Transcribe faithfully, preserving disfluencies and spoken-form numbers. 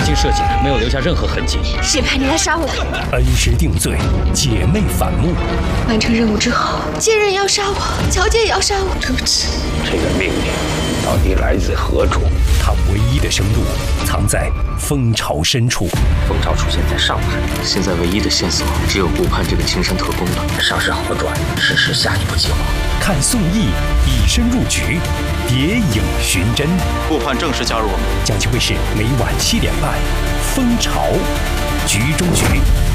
精射进来，没有留下任何痕迹。 谁派你来杀我的？ 恩师定罪，姐妹反目。 完成任务之后，贱人也要杀我，乔姐也要杀我。对不起。 这个命令到底来自何处？ 他唯一的生路藏在蜂巢深处。 蜂巢出现在上海， 现在唯一的线索只有顾盼这个青山特工了。 上事好转，实施下一步计划。 看宋轶以身入局，谍影寻真。 顾盼正式加入我们。 江西卫视每晚七点半，蜂巢局中局。